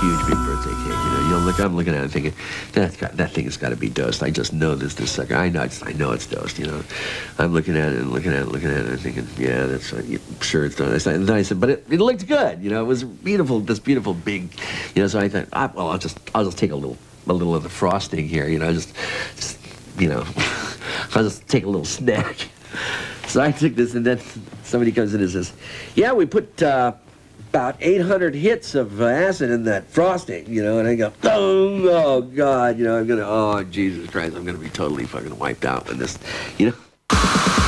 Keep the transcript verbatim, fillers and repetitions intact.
huge big birthday cake. You know, you look. I'm looking at it thinking, that that thing has got to be dosed. I just know this this sucker. I know. It's, I know it's dosed. You know, I'm looking at it and looking at it, looking at it, and thinking, yeah, that's uh, yeah, sure it's done. And then I said, but it, it looked good. You know, it was beautiful. This beautiful big. You know, so I thought, ah, well, I'll just I'll just take a little a little of the frosting here. You know, just, just you know, I'll just take a little snack. So I took this, and then somebody comes in and says, yeah, we put uh, about eight hundred hits of uh, acid in that frosting, you know, and I go, oh, oh, God, you know, I'm going to, oh, Jesus Christ, I'm going to be totally fucking wiped out with this, you know.